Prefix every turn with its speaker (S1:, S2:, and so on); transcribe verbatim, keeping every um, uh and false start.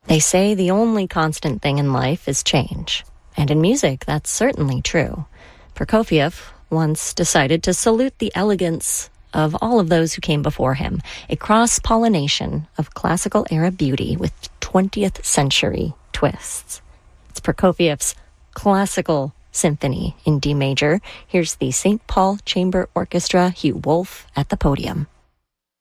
S1: They say the only constant thing in life is change. And in music, that's certainly true. Prokofiev once decided to salute the elegance of all of those who came before him, a cross-pollination of classical-era beauty with twentieth century twists. It's Prokofiev's Classical Symphony in D major. Here's the Saint Paul Chamber Orchestra, Hugh Wolf at the podium.